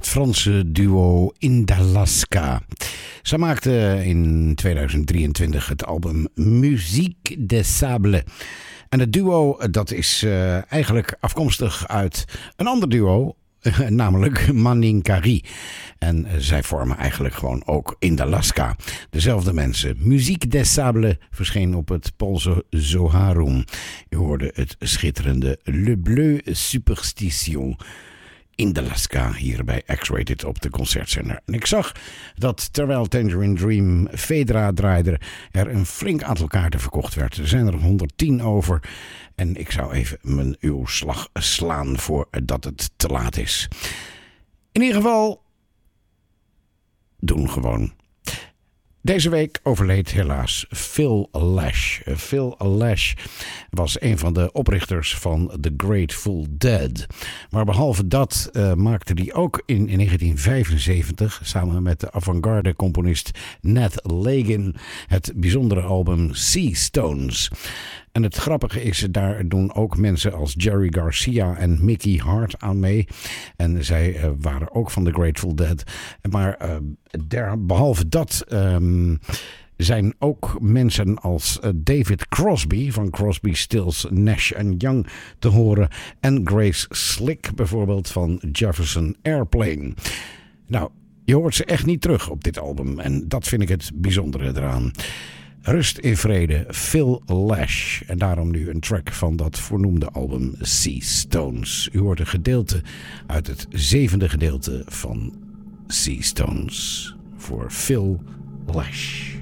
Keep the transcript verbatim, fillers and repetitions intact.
het Franse duo Indalaska. Ze maakten in tweeduizend drieëntwintig het album Musique des Sables. En het duo dat is uh, eigenlijk afkomstig uit een ander duo, namelijk Maninkari. En zij vormen eigenlijk gewoon ook Indalaska. Dezelfde mensen. Musique des Sables verscheen op het Poolse Zoharum. Je hoorde het schitterende Le Bleu Superstition. Indalaska hier bij X-Rated op de Concertzender. En ik zag dat terwijl Tangerine Dream Fedra draaide, er een flink aantal kaarten verkocht werd. Er zijn er honderdtien over. En ik zou even mijn uw slag slaan voordat het te laat is. In ieder geval, doen gewoon. Deze week overleed helaas Phil Lesh. Phil Lesh was een van de oprichters van The Grateful Dead. Maar behalve dat uh, maakte hij ook in, in negentien vijfenzeventig... samen met de avant-garde componist Nat Lagin het bijzondere album Sea Stones. En het grappige is, daar doen ook mensen als Jerry Garcia en Mickey Hart aan mee. En zij uh, waren ook van The Grateful Dead. Maar uh, der, behalve dat um, zijn ook mensen als uh, David Crosby van Crosby, Stills, Nash and Young te horen. En Grace Slick bijvoorbeeld van Jefferson Airplane. Nou, je hoort ze echt niet terug op dit album. En dat vind ik het bijzondere eraan. Rust in vrede, Phil Lesh. En daarom nu een track van dat voornoemde album Sea Stones. U hoort een gedeelte uit het zevende gedeelte van Sea Stones voor Phil Lesh.